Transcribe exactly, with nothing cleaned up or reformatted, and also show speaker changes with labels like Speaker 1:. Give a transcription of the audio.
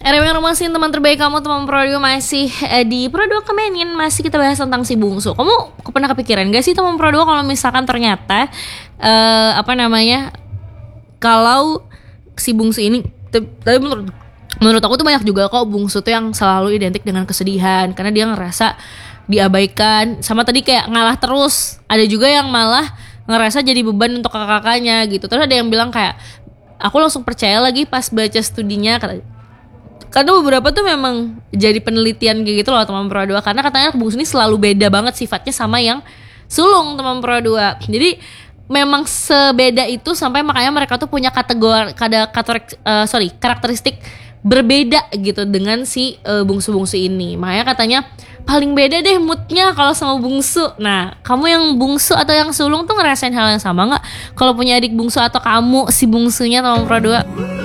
Speaker 1: R W yang Rumasin, teman terbaik kamu, teman Pro dua masih eh, di Pro dua Kemenin. Masih kita bahas tentang si Bungsu. Kamu pernah kepikiran gak sih teman Pro dua kalau misalkan ternyata eh, apa namanya, kalau si Bungsu ini, tapi menurut menurut aku tuh banyak juga kok Bungsu tuh yang selalu identik dengan kesedihan karena dia ngerasa diabaikan, sama tadi kayak ngalah terus. Ada juga yang malah ngerasa jadi beban untuk kakak-kakaknya gitu. Terus ada yang bilang kayak, aku langsung percaya lagi pas baca studinya, karena beberapa tuh memang jadi penelitian kayak gitu loh teman Pro dua. Karena katanya Bungsu ini selalu beda banget sifatnya sama yang sulung teman Pro dua. Jadi memang sebeda itu sampai makanya mereka tuh punya kategori, kada kategori uh, sorry karakteristik berbeda gitu dengan si uh, bungsu-bungsu ini. Makanya katanya paling beda deh moodnya kalau sama bungsu. Nah, kamu yang bungsu atau yang sulung tuh ngerasain hal yang sama nggak? Kalau punya adik bungsu atau kamu si bungsunya teman Pro dua?